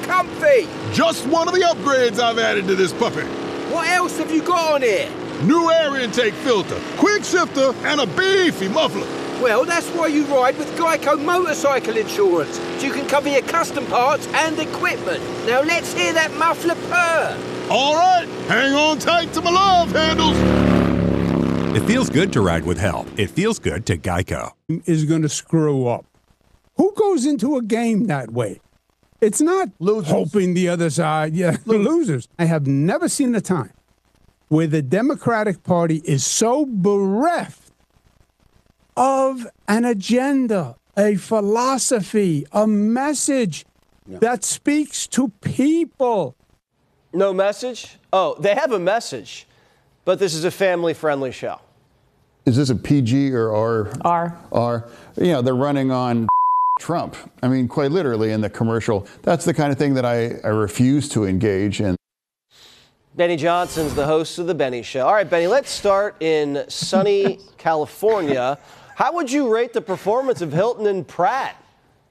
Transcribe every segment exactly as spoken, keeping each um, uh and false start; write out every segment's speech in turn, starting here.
comfy. Just one of the upgrades I've added to this puppy. What else have you got on here? New air intake filter, quick shifter, and a beefy muffler. Well, that's why you ride with Geico Motorcycle Insurance, so you can cover your custom parts and equipment. Now let's hear that muffler purr. All right, hang on tight to my love handles. It feels good to ride with help. It feels good to Geico. Is going to screw up. Who goes into a game that way? It's not losers. Hoping the other side, yeah, losers. losers. I have never seen a time where the Democratic Party is so bereft of an agenda, a philosophy, a message yeah. that speaks to people. No message? Oh, they have a message, but this is a family-friendly show. Is this a P G or R? R. R. You know, they're running on Trump. I mean, quite literally in the commercial. That's the kind of thing that I, I refuse to engage in. Benny Johnson's the host of The Benny Show. All right, Benny, let's start in sunny California. How would you rate the performance of Hilton and Pratt?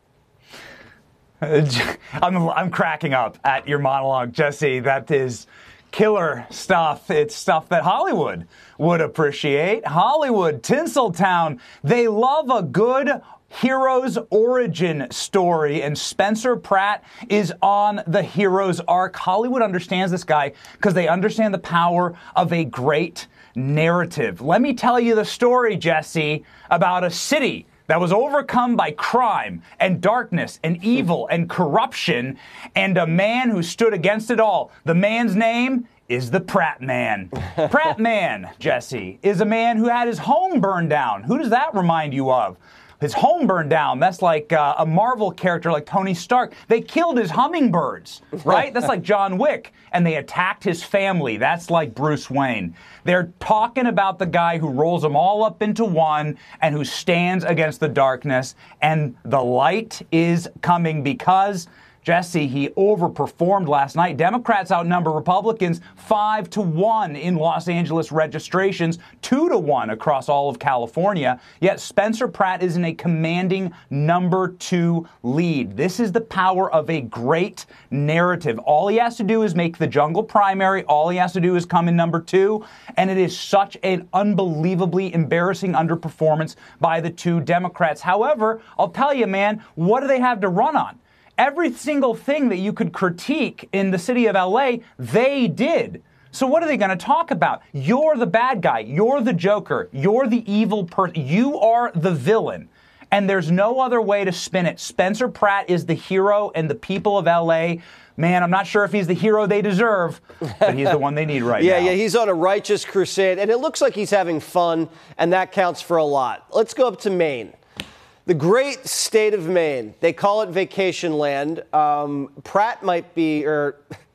I'm, I'm cracking up at your monologue, Jesse. That is killer stuff. It's stuff that Hollywood would appreciate. Hollywood, Tinseltown, they love a good hero's origin story, and Spencer Pratt is on the hero's arc. Hollywood understands this guy because they understand the power of a great narrative. Let me tell you the story, Jesse, about a city that was overcome by crime and darkness and evil and corruption, and a man who stood against it all. The man's name is the Pratt Man. Pratt Man, Jesse, is a man who had his home burned down. Who does that remind you of? His home burned down. That's like uh, a Marvel character like Tony Stark. They killed his hummingbirds, right? That's like John Wick. And they attacked his family. That's like Bruce Wayne. They're talking about the guy who rolls them all up into one and who stands against the darkness. And the light is coming because, Jesse, he overperformed last night. Democrats outnumber Republicans five to one in Los Angeles registrations, two to one across all of California. Yet Spencer Pratt is in a commanding number two lead. This is the power of a great narrative. All he has to do is make the jungle primary. All he has to do is come in number two. And it is such an unbelievably embarrassing underperformance by the two Democrats. However, I'll tell you, man, what do they have to run on? Every single thing that you could critique in the city of L A, they did. So what are they going to talk about? You're the bad guy. You're the Joker. You're the evil person. You are the villain. And there's no other way to spin it. Spencer Pratt is the hero, and the people of L A, man, I'm not sure if he's the hero they deserve, but he's the one they need right yeah, now. Yeah, he's on a righteous crusade, and it looks like he's having fun, and that counts for a lot. Let's go up to Maine. The great state of Maine. They call it vacation land. Um, Pratt might be, or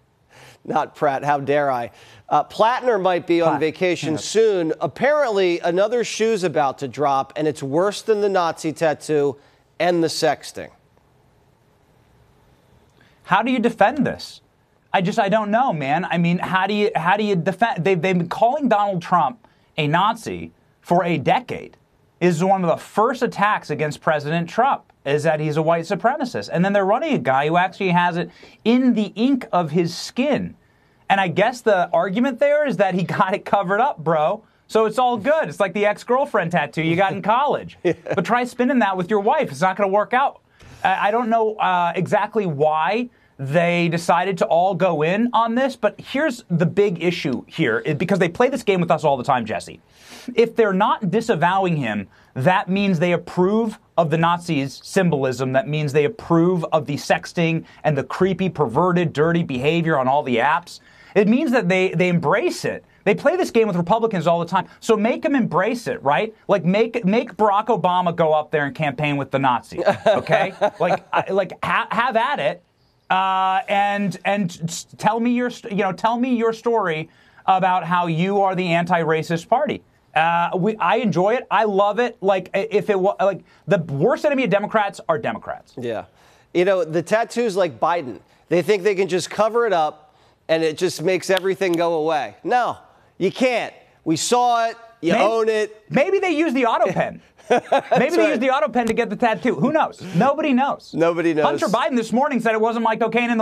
not Pratt, how dare I? Uh, Plattner might be on Platt. vacation yeah. soon. Apparently, another shoe's about to drop, and it's worse than the Nazi tattoo and the sexting. How do you defend this? I just, I don't know, man. I mean, how do you, how do you defend? They've, they've been calling Donald Trump a Nazi for a decade. Is one of the first attacks against President Trump, is that he's a white supremacist. And then they're running a guy who actually has it in the ink of his skin. And I guess the argument there is that he got it covered up, bro. So it's all good. It's like the ex-girlfriend tattoo you got in college. yeah. But try spinning that with your wife. It's not going to work out. I don't know uh, exactly why they decided to all go in on this, but here's the big issue here, because they play this game with us all the time, Jesse. If they're not disavowing him, that means they approve of the Nazis' symbolism. That means they approve of the sexting and the creepy, perverted, dirty behavior on all the apps. It means that they, they embrace it. They play this game with Republicans all the time. So make them embrace it, right? Like make make Barack Obama go up there and campaign with the Nazis, okay? like like ha- have at it, uh, and and tell me your you know tell me your story about how you are the anti-racist party. Uh, we, I enjoy it. I love it. Like if it was like the worst enemy of Democrats are Democrats. Yeah, you know the tattoos like Biden. They think they can just cover it up, and it just makes everything go away. No, you can't. We saw it. You maybe, own it. Maybe they use the auto pen. Maybe they right. used the auto pen to get the tattoo. Who knows? Nobody knows. Nobody knows. Hunter Biden this morning said it wasn't like cocaine in the